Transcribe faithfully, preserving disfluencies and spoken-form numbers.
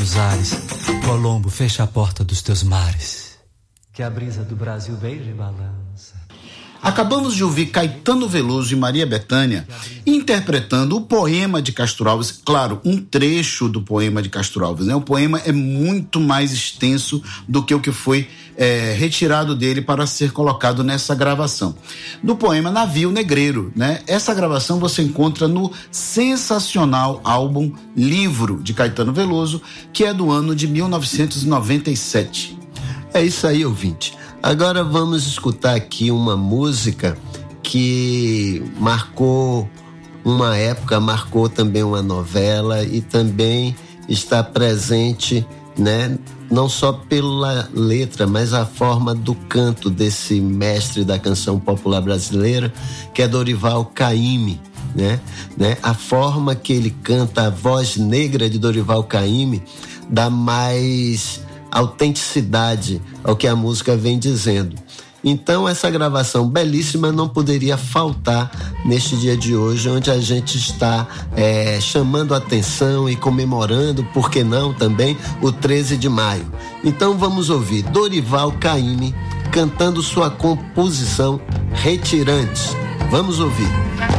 dos ares, Colombo, fecha a porta dos teus mares, que a brisa do Brasil beija e balança. Acabamos de ouvir Caetano Veloso e Maria Bethânia interpretando o poema de Castro Alves, claro, um trecho do poema de Castro Alves, né? O poema é muito mais extenso do que o que foi é, retirado dele para ser colocado nessa gravação. Do poema Navio Negreiro, né? Essa gravação você encontra no sensacional álbum Livro de Caetano Veloso, que é do ano de mil novecentos e noventa e sete. É isso aí, ouvinte. Agora vamos escutar aqui uma música que marcou uma época, marcou também uma novela e também está presente, né, não só pela letra, mas a forma do canto desse mestre da canção popular brasileira, que é Dorival Caymmi, né? Né? A forma que ele canta, a voz negra de Dorival Caymmi, dá mais autenticidade ao que a música vem dizendo. Então essa gravação belíssima não poderia faltar neste dia de hoje, onde a gente está é, chamando a atenção e comemorando, por que não também, o treze de maio. Então vamos ouvir Dorival Caymmi cantando sua composição Retirantes. Vamos ouvir.